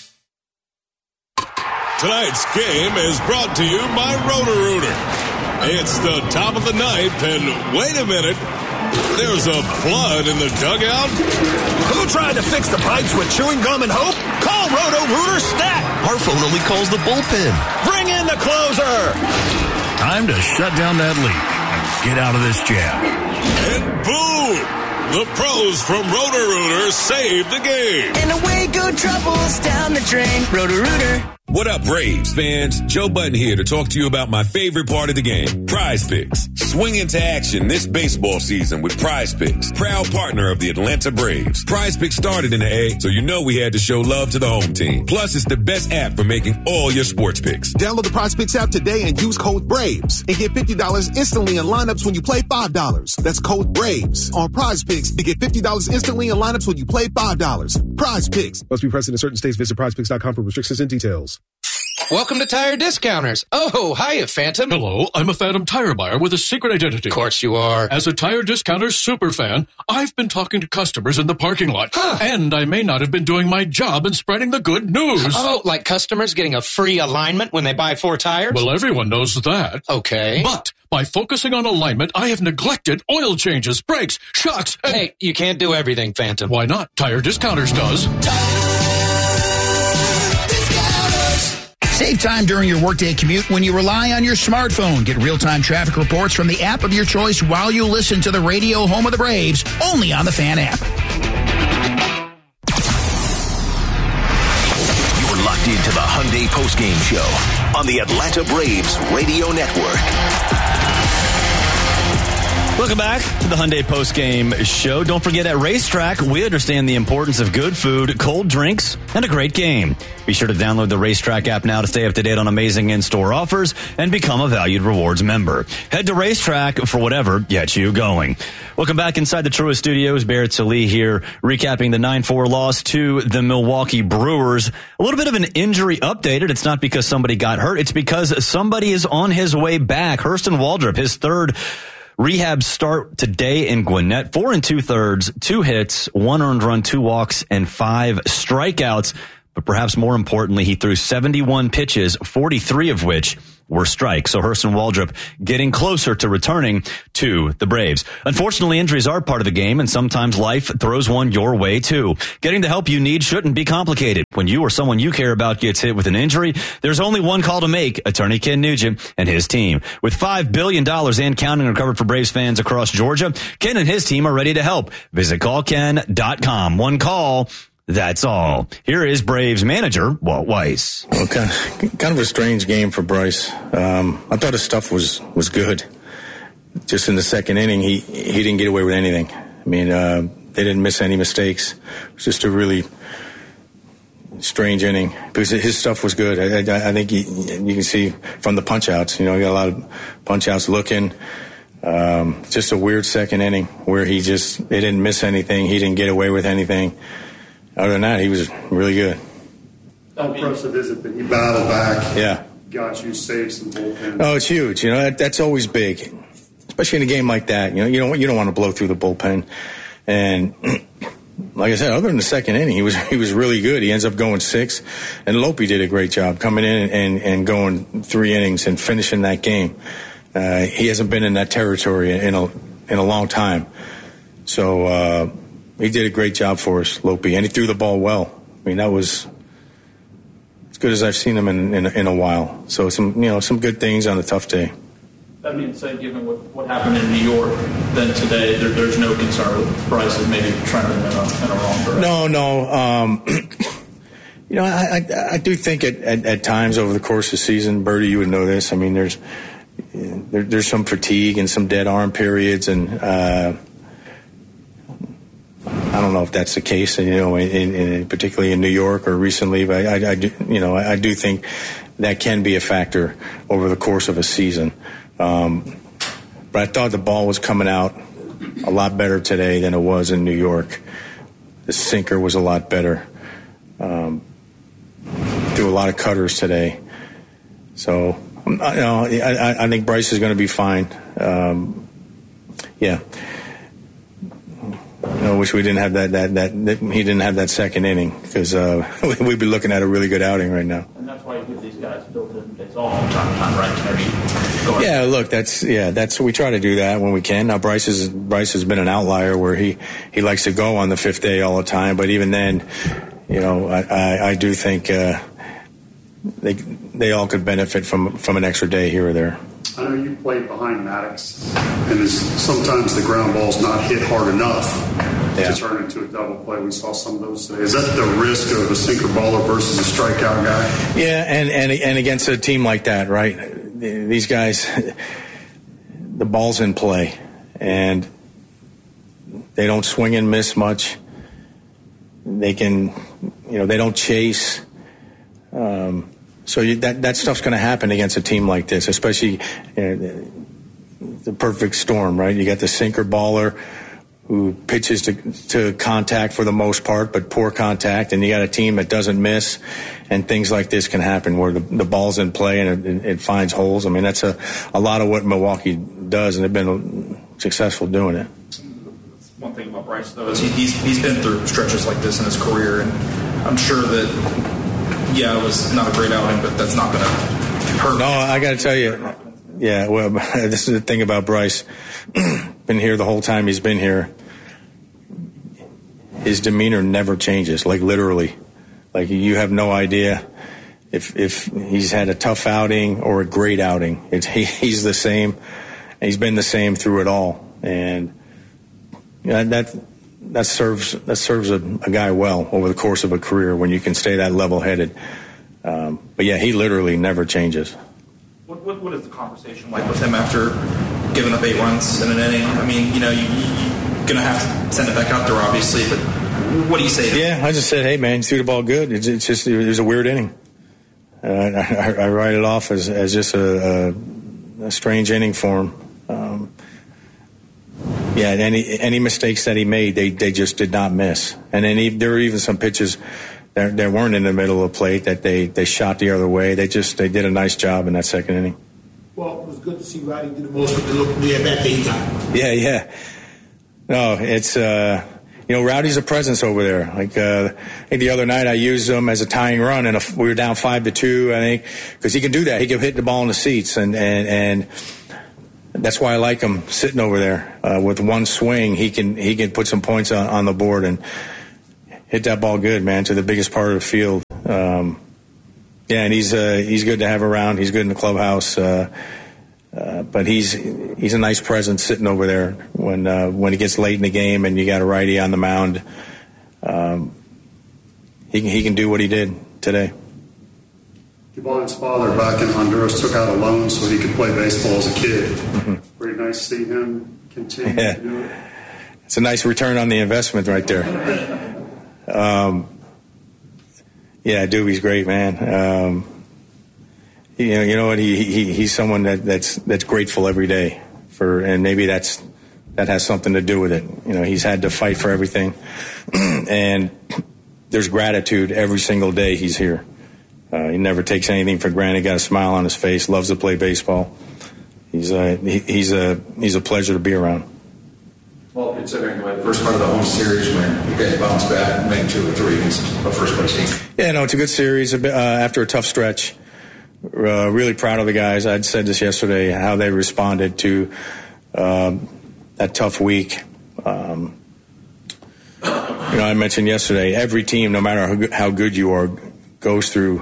Tonight's game is brought to you by Roto-Rooter. It's the top of the ninth, and wait a minute. There's a flood in the dugout. Who tried to fix the pipes with chewing gum and hope? Call Roto-Rooter Stat. Our phone only calls the bullpen. Bring in the closer. Time to shut down that leak and get out of this jam. And boom! The pros from Roto-Rooter saved the game. And away go troubles down the drain. Roto-Rooter. What up, Braves fans? Joe Button here to talk to you about my favorite part of the game, Prize Picks. Swing into action this baseball season with Prize Picks, proud partner of the Atlanta Braves. Prize Picks started in the A, so you know we had to show love to the home team. Plus, it's the best app for making all your sports picks. Download the Prize Picks app today and use code BRAVES and get $50 instantly in lineups when you play $5. That's code BRAVES on Prize Picks to get $50 instantly in lineups when you play $5. Prize Picks. Must be present in certain states. Visit prizepicks.com for restrictions and details. Welcome to Tire Discounters. Oh, hiya, Phantom. Hello, I'm a Phantom tire buyer with a secret identity. Of course you are. As a Tire Discounters super fan, I've been talking to customers in the parking lot. Huh. And I may not have been doing my job in spreading the good news. Oh, like customers getting a free alignment when they buy 4 tires? Well, everyone knows that. Okay. But by focusing on alignment, I have neglected oil changes, brakes, shocks, and... Hey, you can't do everything, Phantom. Why not? Tire Discounters does. Save time during your workday commute when you rely on your smartphone. Get real-time traffic reports from the app of your choice while you listen to the radio home of the Braves, only on the Fan app. You're locked into the Hyundai Postgame Show on the Atlanta Braves Radio Network. Welcome back to the Hyundai Postgame Show. Don't forget, at Racetrack, we understand the importance of good food, cold drinks, and a great game. Be sure to download the Racetrack app now to stay up to date on amazing in-store offers and become a Valued Rewards member. Head to Racetrack for whatever gets you going. Welcome back inside the Truist Studios. Barrett Sallee here, recapping the 9-4 loss to the Milwaukee Brewers. A little bit of an injury update, and it's not because somebody got hurt. It's because somebody is on his way back. Hurston Waldrop, his third rehab start today in Gwinnett. 4 2/3, 2 hits, 1 earned run, 2 walks, and 5 strikeouts. But perhaps more importantly, he threw 71 pitches, 43 of which were strikes. So Hurston Waldrop getting closer to returning to the Braves. Unfortunately, injuries are part of the game, and sometimes life throws one your way too. Getting the help you need shouldn't be complicated. When you or someone you care about gets hit with an injury, there's only one call to make: attorney Ken Nugent and his team. With $5 billion and counting recovered for Braves fans across Georgia, Ken and his team are ready to help. Visit callken.com. One call, that's all. Here is Braves manager Walt Weiss. Well, kind of a strange game for Bryce. I thought his stuff was good. Just in the second inning, he didn't get away with anything. I mean, they didn't miss any mistakes. It was just a really strange inning because his stuff was good. I think you can see from the punch outs. You know, he got a lot of punch outs looking. Just a weird second inning where they didn't miss anything. He didn't get away with anything. Other than that, he was really good. How impressive is it that you battled back? Yeah. Got you, saved some bullpen. Oh, it's huge. You know, that's always big, especially in a game like that. You know, you don't want to blow through the bullpen. And like I said, other than the second inning, he was really good. He ends up going 6, and Lopey did a great job coming in and going 3 innings and finishing that game. He hasn't been in that territory in a long time. So he did a great job for us, Lopey, and he threw the ball well. I mean, that was as good as I've seen him in a while. So some good things on a tough day. That being said, given what happened in New York then today, there's no concern with Bryce is maybe trending in a wrong direction. No. You know, I do think at times over the course of the season, Bertie, you would know this. I mean, there's some fatigue and some dead arm periods, and I don't know if that's the case, you know, particularly in New York or recently, but I do think that can be a factor over the course of a season. But I thought the ball was coming out a lot better today than it was in New York. The sinker was a lot better. Threw a lot of cutters today. So, I think Bryce is going to be fine. Yeah. I wish we didn't have that he didn't have that second inning because we'd be looking at a really good outing right now. And that's why you give these guys built-in days off from time to time, right? Yeah, look, that's we try to do that when we can. Now Bryce has been an outlier where he likes to go on the 5th day all the time, but even then, you know, I do think they all could benefit from an extra day here or there. I know you played behind Maddox, and sometimes the ground ball's not hit hard enough to turn into a double play. We saw some of those today. Is that the risk of a sinker baller versus a strikeout guy? Yeah, and against a team like that, right? These guys, the ball's in play, and they don't swing and miss much. They can, you know, they don't chase. So that stuff's going to happen against a team like this, especially the perfect storm, right? You got the sinker baller who pitches to contact for the most part, but poor contact, and you got a team that doesn't miss, and things like this can happen where the ball's in play and it finds holes. I mean, that's a lot of what Milwaukee does, and they've been successful doing it. One thing about Bryce, though, is he's been through stretches like this in his career, and I'm sure that, yeah, it was not a great outing, but that's not going to hurt. No, I got to tell you, yeah, well, this is the thing about Bryce. Been here the whole time he's been here. His demeanor never changes, like literally. Like you have no idea if he's had a tough outing or a great outing. He's the same. He's been the same through it all, and that serves a guy well over the course of a career when you can stay that level-headed. But yeah, he literally never changes. What is the conversation like with him after giving up 8 runs in an inning. I mean, you're going to have to send it back out there, obviously, but what do you say to Yeah, I just said, hey, man, you threw the ball good. It was a weird inning. I write it off as just a strange inning for him. Any mistakes that he made, they just did not miss. And then there were even some pitches that weren't in the middle of the plate that they shot the other way. They did a nice job in that second inning. Well, it was good to see Rowdy do the most with the at-bat that he got. Yeah. No, it's... Rowdy's a presence over there. Like, I think the other night I used him as a tying run, and we were down 5-2, I think, because he can do that. He can hit the ball in the seats, and that's why I like him sitting over there. With one swing, he can put some points on the board and hit that ball good, man, to the biggest part of the field. And he's good to have around. He's good in the clubhouse. But he's a nice presence sitting over there when it gets late in the game and you got a righty on the mound. He can do what he did today. Dubon's father back in Honduras took out a loan so he could play baseball as a kid. Mm-hmm. Pretty nice to see him continue to do it. It's a nice return on the investment right there. Doobie's great, man. You know what? He's someone that's grateful every day and maybe that has something to do with it. He's had to fight for everything, and there's gratitude every single day he's here. He never takes anything for granted. Got a smile on his face. Loves to play baseball. He's a pleasure to be around. Well, considering the first part of the home series when you guys bounced back and made 2 or 3 against a first place team. Yeah, no, it's a good series after a tough stretch. Really proud of the guys. I'd said this yesterday, how they responded to that tough week. I mentioned yesterday, every team, no matter how good you are, goes through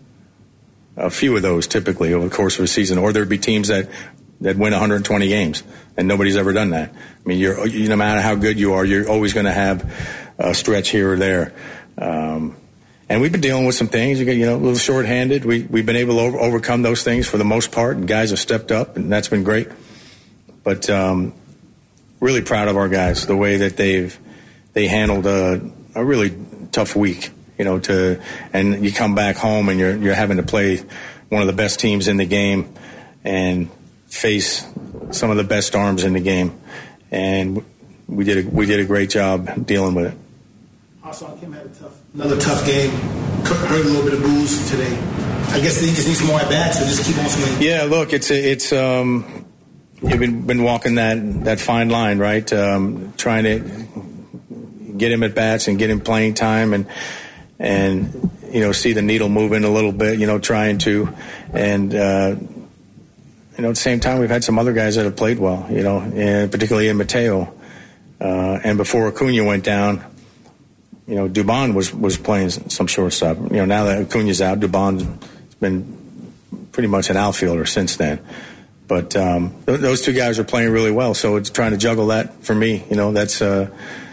a few of those typically over the course of a season. Or there'd be teams that win 120 games, and nobody's ever done that. I mean, no matter how good you are, you're always going to have a stretch here or there. And we've been dealing with some things, a little shorthanded. We've been able to overcome those things for the most part, and guys have stepped up, and that's been great. But really proud of our guys, the way that they handled a really tough week. And you come back home and you're having to play one of the best teams in the game and face some of the best arms in the game, and we did a great job dealing with it. Also, Kim had another tough game. Heard a little bit of booze today. I guess he just needs more at bats to just keep on swinging. Yeah, look, it's you've been walking that fine line, right? Trying to get him at bats and get him playing time and see the needle moving a little bit. Trying to and. At the same time, we've had some other guys that have played well, and particularly in Mateo. And before Acuna went down, Dubon was playing some shortstop. Now that Acuna's out, Dubon's been pretty much an outfielder since then. But those two guys are playing really well, so it's trying to juggle that for me. That's a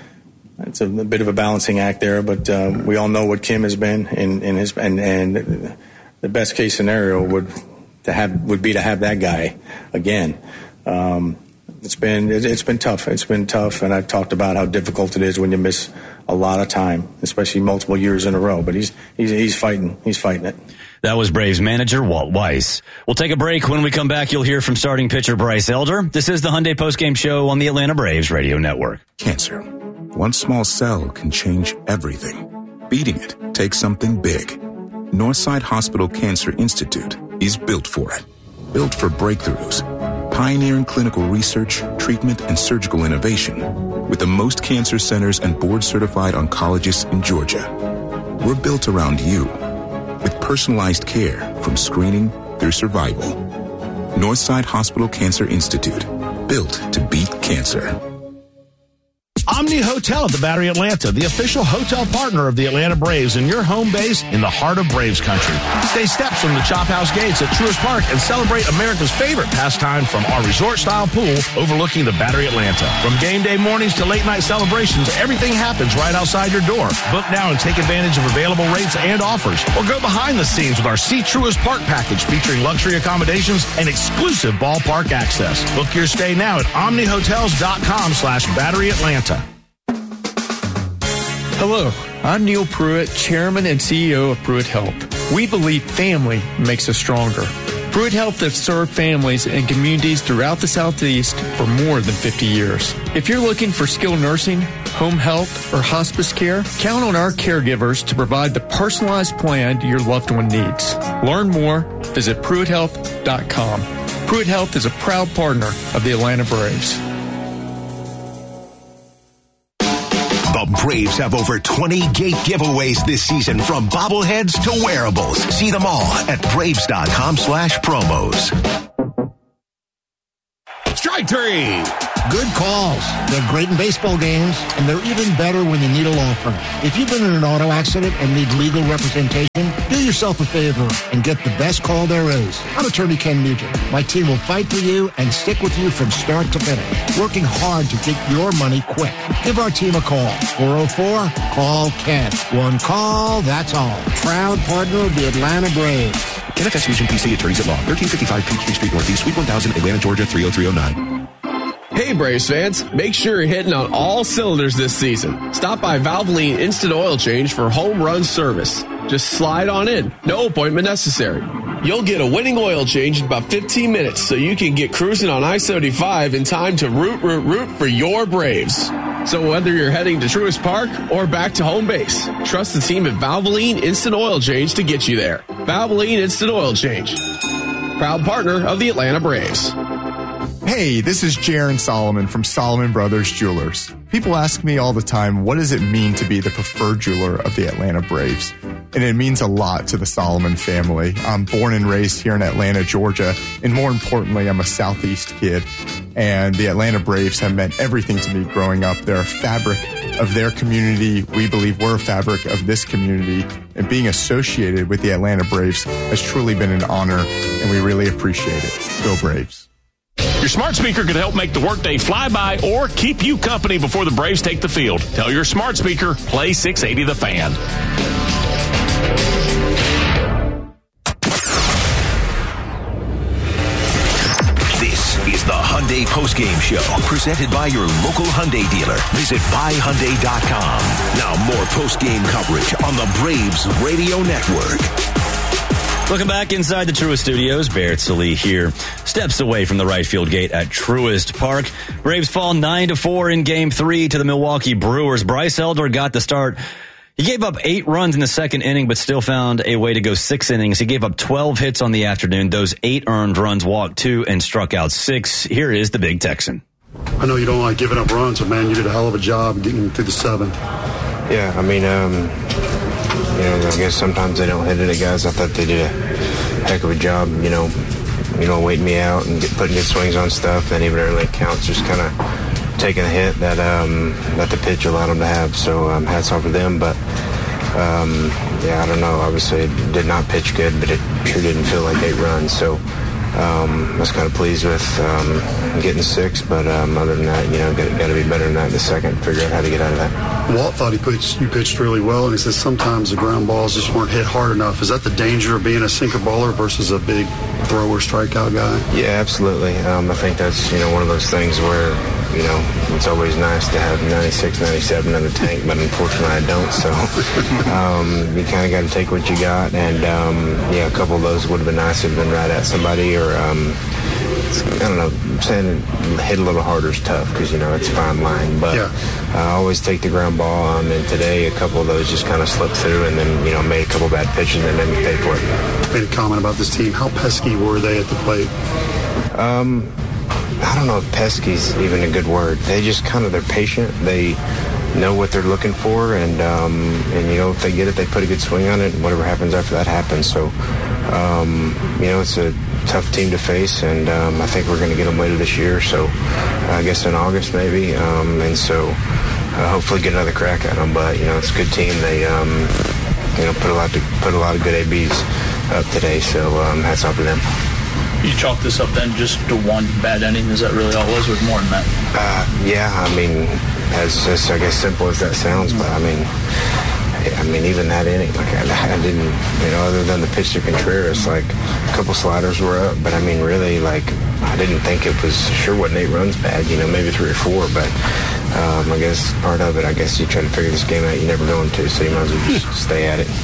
bit of a balancing act there. But we all know what Kim has been in his and the best case scenario would be to have that guy again. It's been tough. It's been tough, and I've talked about how difficult it is when you miss a lot of time, especially multiple years in a row. But he's fighting. He's fighting it. That was Braves manager Walt Weiss. We'll take a break. When we come back, you'll hear from starting pitcher Bryce Elder. This is the Hyundai Postgame Show on the Atlanta Braves Radio Network. Cancer. One small cell can change everything. Beating it takes something big. Northside Hospital Cancer Institute is built for it. Built for breakthroughs. Pioneering clinical research, treatment, and surgical innovation with the most cancer centers and board-certified oncologists in Georgia. We're built around you with personalized care from screening through survival. Northside Hospital Cancer Institute. Built to beat cancer. Omni Hotel at the Battery Atlanta, the official hotel partner of the Atlanta Braves and your home base in the heart of Braves country. Stay steps from the Chop House gates at Truist Park and celebrate America's favorite pastime from our resort-style pool overlooking the Battery Atlanta. From game day mornings to late-night celebrations, everything happens right outside your door. Book now and take advantage of available rates and offers. Or go behind the scenes with our See Truist Park package featuring luxury accommodations and exclusive ballpark access. Book your stay now at omnihotels.com/Battery Atlanta. Hello, I'm Neil Pruitt, Chairman and CEO of Pruitt Health. We believe family makes us stronger. Pruitt Health has served families and communities throughout the Southeast for more than 50 years. If you're looking for skilled nursing, home health, or hospice care, count on our caregivers to provide the personalized plan your loved one needs. Learn more, visit PruittHealth.com. Pruitt Health is a proud partner of the Atlanta Braves. The Braves have over 20 gate giveaways this season, from bobbleheads to wearables. See them all at Braves.com/promos. Strike three. Good calls. They're great in baseball games, and they're even better when you need a law firm. If you've been in an auto accident and need legal representation, do yourself a favor and get the best call there is. I'm attorney Ken Nugent. My team will fight for you and stick with you from start to finish, working hard to get your money quick. Give our team a call. 404-CALL-KEN. One call, that's all. Proud partner of the Atlanta Braves. NFS Fusion PC Attorneys at Law, 1355 Peachtree Street Northeast, Suite 1000, Atlanta, Georgia, 30309. Hey Braves fans, make sure you're hitting on all cylinders this season. Stop by Valvoline Instant Oil Change for home run service. Just slide on in, no appointment necessary. You'll get a winning oil change in about 15 minutes so you can get cruising on I-75 in time to root for your Braves. So whether you're heading to Truist Park or back to home base, trust the team at Valvoline Instant Oil Change to get you there. Valvoline Instant Oil Change, proud partner of the Atlanta Braves. Hey, this is Jaron Solomon from Solomon Brothers Jewelers. People ask me all the time, what does it mean to be the preferred jeweler of the Atlanta Braves? And it means a lot to the Solomon family. I'm born and raised here in Atlanta, Georgia, and more importantly, I'm a Southeast kid. And the Atlanta Braves have meant everything to me growing up. They're a fabric of their community. We believe we're a fabric of this community. And being associated with the Atlanta Braves has truly been an honor, and we really appreciate it. Go Braves. Your smart speaker could help make the workday fly by or keep you company before the Braves take the field. Tell your smart speaker, play 680 The Fan. This is the Hyundai Postgame Show, presented by your local Hyundai dealer. Visit buyhyundai.com. Now more postgame coverage on the Braves Radio Network. Welcome back inside the Truist Studios. Barrett Sallee here, steps away from the right field gate at Truist Park. Braves fall 9-4 in Game 3 to the Milwaukee Brewers. Bryce Elder got the start. He gave up 8 runs in the second inning, but still found a way to go 6 innings. He gave up 12 hits on the afternoon. Those 8 earned runs, walked 2, and struck out 6. Here is the Big Texan. I know you don't like giving up runs, but, man, you did a hell of a job getting through the 7th. Yeah, I mean, I guess sometimes they don't hit it at guys. I thought they did a heck of a job, waiting me out and putting good swings on stuff. And even early counts, just kind of taking a hit that the pitch allowed them to have. So hats off to them. But, I don't know. Obviously, it did not pitch good, but it sure didn't feel like 8 runs. So I was kind of pleased with getting 6. But other than that, got to be better than that in the second, figure out how to get out of that. Walt thought you pitched really well, and he says sometimes the ground balls just weren't hit hard enough. Is that the danger of being a sinker baller versus a big thrower, strikeout guy? Yeah, absolutely. I think that's, one of those things where, it's always nice to have 96, 97 in the tank, but unfortunately I don't. So you kind of got to take what you got, and, a couple of those would have been nice to have been right at somebody, or, I don't know, saying hit a little harder is tough because, it's a fine line. But I always take the ground ball, and today a couple of those just kind of slipped through and then, made a couple bad pitches and made me pay for it. Made a comment about this team. How pesky were they at the plate? I don't know if pesky's even a good word. They just they're patient. They know what they're looking for, and if they get it, they put a good swing on it, and whatever happens after that happens. So, it's a tough team to face, and I think we're going to get them later this year. So, I guess in August maybe. And so, hopefully get another crack at them. But it's a good team. They put a lot of good ABs up today. So hats off to them. You chalk this up then just to one bad inning? Is that really all it was, or more than that? Yeah, I mean, as I guess simple as that sounds, but I mean, even that inning, like I didn't, other than the pitch to Contreras, like a couple sliders were up, but I mean, really, like I didn't think it was. Sure, wasn't 8 runs bad, maybe 3 or 4, but I guess part of it, I guess you try to figure this game out, you're never going to, so you might as well just stay at it.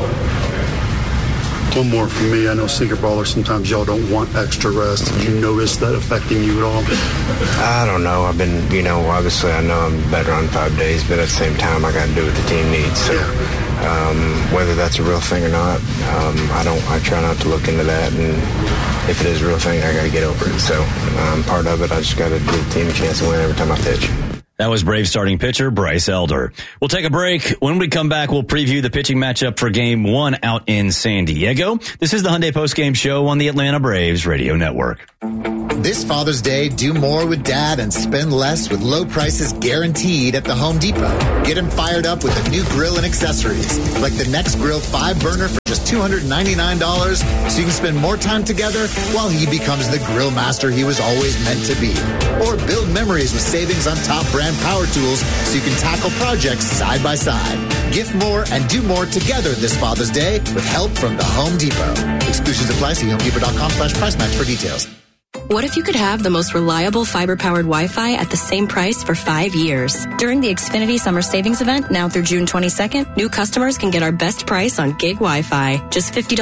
One more from me. I know sinker ballers, sometimes y'all don't want extra rest. Did you notice that affecting you at all? I don't know. I've been, obviously I know I'm better on 5 days, but at the same time, I got to do what the team needs. So whether that's a real thing or not, I try not to look into that. And if it is a real thing, I got to get over it. So part of it, I just got to give the team a chance to win every time I pitch. That was Brave starting pitcher Bryce Elder. We'll take a break. When we come back, we'll preview the pitching matchup for Game 1 out in San Diego. This is the Hyundai Postgame Show on the Atlanta Braves Radio Network. This Father's Day, do more with Dad and spend less with low prices guaranteed at the Home Depot. Get him fired up with a new grill and accessories, like the Next Grill 5-burner for just $299, so you can spend more time together while he becomes the grill master he was always meant to be. Or build memories with savings on top brand power tools so you can tackle projects side by side. Gift more and do more together this Father's Day with help from the Home Depot. Exclusions apply. See HomeDepot.com/price match for details. What if you could have the most reliable fiber-powered Wi-Fi at the same price for 5 years? During the Xfinity Summer Savings Event, now through June 22nd, new customers can get our best price on gig Wi-Fi. Just $50